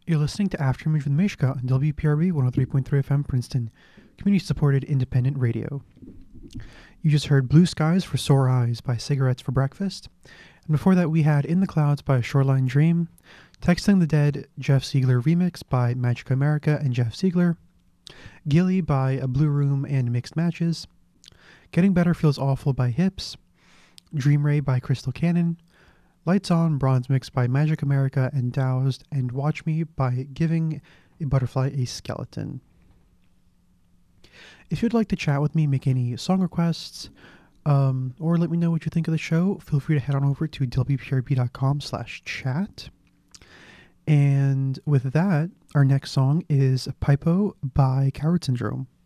You're listening to Afternoon with Mishka on WPRB 103.3 FM Princeton, community-supported independent radio. You just heard Blue Skies for Sore Eyes by Cigarettes for Breakfast, and before that we had In the Clouds by Shoreline Dream, Texting the Dead, Jeff Siegler remix by Magic America and Jeff Siegler, Gilly by A Blue Room and Mixed Matches, Getting Better Feels Awful by Hips, Dream Ray by Crystal Cannon, Lights On Bronze Mix by Magic America and Doused, and Watch Me by Giving a Butterfly a Skeleton. If you'd like to chat with me, make any song requests, or let me know what you think of the show, feel free to head on over to wprb.com/chat. And with that, our next song is Pipo by Coward Syndrome.